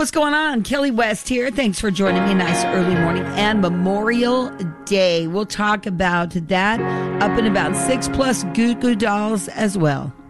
What's going on? Kelly West here. Thanks for joining me. Nice early morning and Memorial Day. We'll talk about that up in about 6+ Goo Goo Dolls as well.